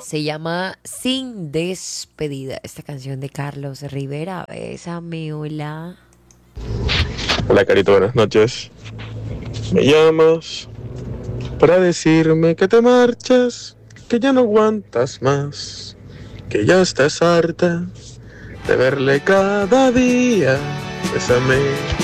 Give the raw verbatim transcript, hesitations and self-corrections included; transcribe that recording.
Se llama Sin Despedida, esta canción de Carlos Rivera. Bésame, hola. Hola, Carito, buenas noches. Me llamas para decirme que te marchas, que ya no aguantas más, que ya estás harta de verle cada día. Bésame,